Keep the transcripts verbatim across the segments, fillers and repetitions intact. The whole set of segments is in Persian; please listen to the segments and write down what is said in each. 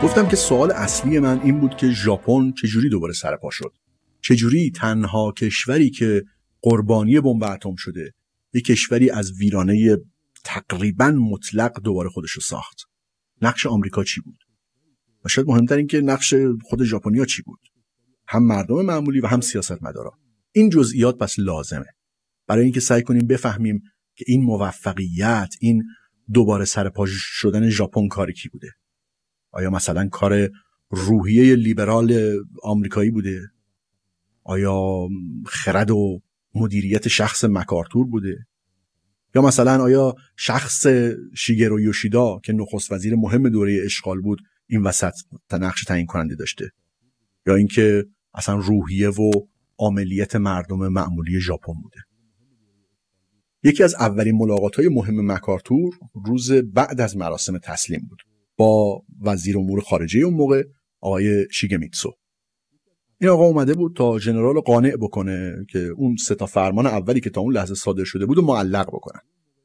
گفتم که سوال اصلی من این بود که ژاپن چجوری دوباره سرپا شد، چجوری تنها کشوری که قربانی بمب اتم شده، یک کشوری از ویرانه تقریباً مطلق دوباره خودش رو ساخت. نقش آمریکا چی بود؟ و شاید مهمتر این که نقش خود ژاپنیا چی بود، هم مردم معمولی و هم سیاستمدارا. این جزئیات پس لازمه برای اینکه سعی کنیم بفهمیم که این موفقیت، این دوباره سرپا شدن ژاپن کار کی بوده. آیا مثلا کار روحیه لیبرال آمریکایی بوده؟ آیا خرد و مدیریت شخص مکارتور بوده؟ یا مثلا آیا شخص شیگرو یوشیدا که نخست وزیر مهم دوره اشغال بود این وسط نقش تعیین کننده داشته؟ یا اینکه اصلا روحیه و عملیات مردم معمولی ژاپن بوده؟ یکی از اولین ملاقات‌های مهم مکارتور روز بعد از مراسم تسلیم بود با وزیر امور خارجه اون موقع آقای شیگمیتسو. این آقا اومده بود تا ژنرال قانع بکنه که اون سه تا فرمان اولی که تا اون لحظه صادر شده بود رو معلق بکنن.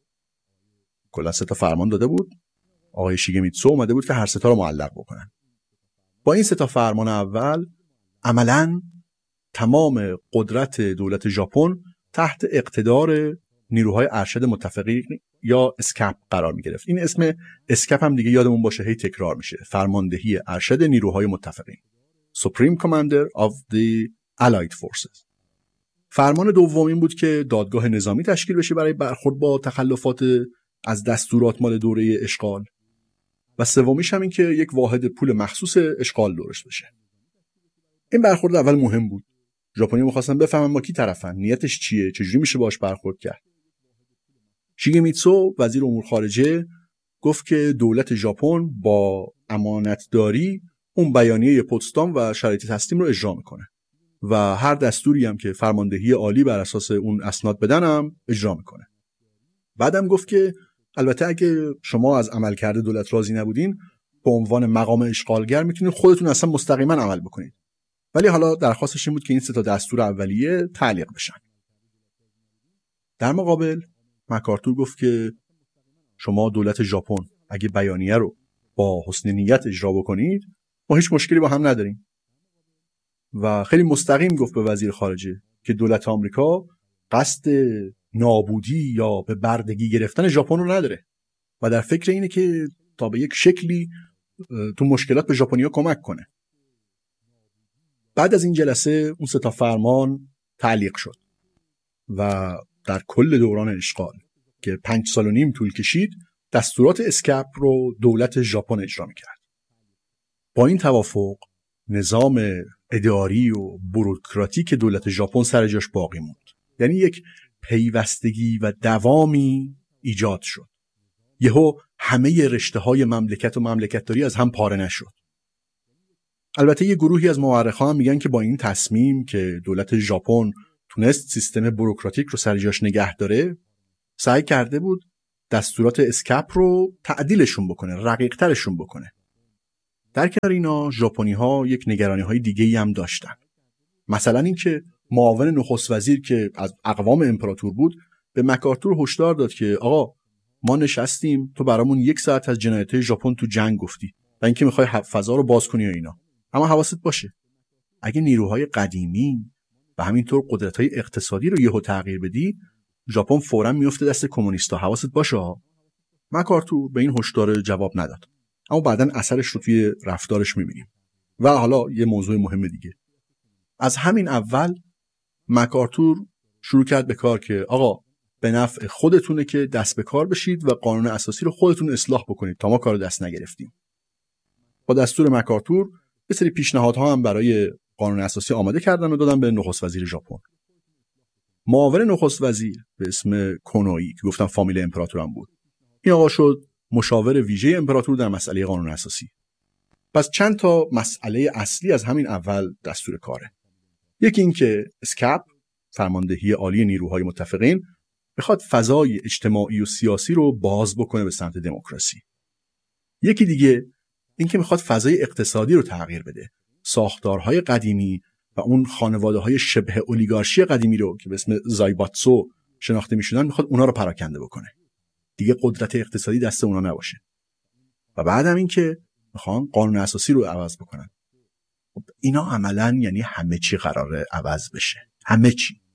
کلا سه تا فرمان داده بود، آقای شیگمیتسو اومده بود که هر سه تا رو معلق بکنن. با این سه تا فرمان اول عملاً تمام قدرت دولت ژاپن تحت اقتدار نیروهای ارشد متفقین یا اسکپ قرار می گرفت. این اسم اسکپ هم دیگه یادمون باشه، هی تکرار میشه. فرماندهی ارشد نیروهای متفقین، Supreme Commander of the Allied Forces. فرمان دومین بود که دادگاه نظامی تشکیل بشه برای برخورد با تخلفات از دستورات مال دوره اشغال، و سومیش هم این که یک واحد پول مخصوص اشغال درست بشه. این برخورد اول مهم بود. ژاپنی‌ها می‌خواستن بفهمن ما کی طرفن، نیتش چیه، چجوری میشه باهاش برخورد کرد. شیگمیتسو وزیر امور خارجه گفت که دولت ژاپن با امانتداری اون بیانیه پوتسدام و شرایط تسلیم رو اجرا میکنه و هر دستوری هم که فرماندهی عالی بر اساس اون اسناد بدن هم اجرا میکنه. بعدم گفت که البته اگه شما از عملکرد دولت راضی نبودین، به عنوان مقام اشغالگر میتونید خودتون اصلا مستقیما عمل بکنید، ولی حالا درخواستش این بود که این سه تا دستور اولیه تعلیق بشن. در مقابل مکارتور گفت که شما دولت ژاپن اگه بیانیه رو با حسن نیت اجرا بکنید ما هیچ مشکلی با هم نداریم، و خیلی مستقیم گفت به وزیر خارجه که دولت آمریکا قصد نابودی یا به بردگی گرفتن ژاپن رو نداره و در فکر اینه که تا به یک شکلی تو مشکلات به ژاپنیا کمک کنه. بعد از این جلسه اون سه تا فرمان تعلیق شد و در کل دوران اشغال که پنج سال و نیم طول کشید دستورات اسکپ رو دولت ژاپن اجرا میکرد. با این توافق نظام اداری و بوروکراتیک دولت ژاپن سر جاش باقی موند، یعنی یک پیوستگی و دوامی ایجاد شد. یهو همه رشته‌های مملکت و مملکتداری از هم پاره نشد. البته یه گروهی از مورخان میگن که با این تصمیم که دولت ژاپن تونست سیستم بوروکراتیک رو سر جاش نگه داره، سعی کرده بود دستورات اسکپ رو تعدیلشون بکنه، رقیق‌ترشون بکنه. در کنار اینا ژاپنی‌ها یک نگرانی‌های دیگه‌ای هم داشتن. مثلا اینکه معاون نخست وزیر که از اقوام امپراتور بود به مکارتور هشدار داد که آقا ما نشستیم تو برامون یک ساعت از جنایت‌های ژاپن تو جنگ گفتی و اینکه می‌خوای فضا رو باز کنی و اینا، اما حواست باشه اگه نیروهای قدیمی و همینطور قدرت‌های اقتصادی رو یهو تغییر بدی ژاپن فوراً میفته دست کمونیستا، حواست باشه. مکارتور به این هشدار جواب نداد، اما بعداً اثرش رو توی رفتارش می‌بینیم. و حالا یه موضوع مهم دیگه، از همین اول مکارتور شروع کرد به کار که آقا به نفع خودتونه که دست به کار بشید و قانون اساسی رو خودتون اصلاح بکنید تا ما کار دست نگرفتیم. با دستور مکارتور یه سری پیشنهادها هم برای قانون اساسی آماده کردن و دادن به نخست وزیر ژاپن. معاون نخست وزیر به اسم کونوئی که گفتم فامیل امپراتور هم بود، این آقا شد مشاور ویژه امپراتور در مسئله قانون اساسی. پس چند تا مسئله اصلی از همین اول دستور کاره. یکی این که اسکپ فرماندهی عالی نیروهای متفقین بخواد فضای اجتماعی و سیاسی رو باز بکنه به سمت دموکراسی. یکی دیگه این که میخواد فضای اقتصادی رو تغییر بده، ساختارهای قدیمی و اون خانواده‌های شبه اولیگارشی قدیمی رو که به اسم زایباتسو شناخته میشدن میخواد اونا رو پراکنده بکنه، دیگه قدرت اقتصادی دست اونا نباشه. و بعدم این که میخوان قانون اساسی رو عوض بکنن. اینا عملاً یعنی همه چی قراره عوض بشه، همه چی.